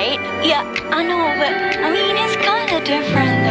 right? Yeah, I know, but I mean, it's kinda different.